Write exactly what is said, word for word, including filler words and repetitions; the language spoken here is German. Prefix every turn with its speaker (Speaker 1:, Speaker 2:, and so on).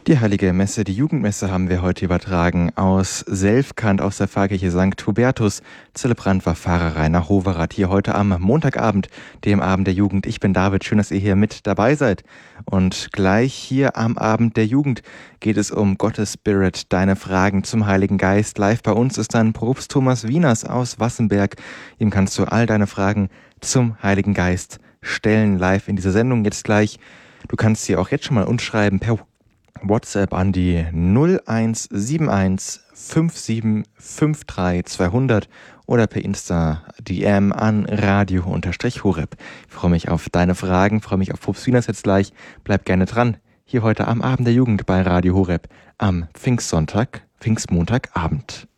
Speaker 1: Die Heilige Messe, die Jugendmesse haben wir heute übertragen aus Selfkant aus der Pfarrkirche Sankt Hubertus. Zelebrant war Pfarrer Rainer Hoverath hier heute am Montagabend, dem Abend der Jugend. Ich bin David, schön, dass ihr hier mit dabei seid. Und gleich hier am Abend der Jugend geht es um Gottes Spirit, deine Fragen zum Heiligen Geist. Live bei uns ist dann Propst Thomas Wieners aus Wassenberg. Ihm kannst du all deine Fragen zum Heiligen Geist stellen, live in dieser Sendung jetzt gleich. Du kannst sie auch jetzt schon mal uns schreiben per WhatsApp an die null eins sieben eins fünf sieben fünf drei zweihundert oder per Insta D M an radio-horeb. Ich freue mich auf deine Fragen, freue mich auf Propst Wieners jetzt gleich. Bleib gerne dran, hier heute am Abend der Jugend bei Radio Horeb am Pfingstsonntag, Pfingstmontagabend.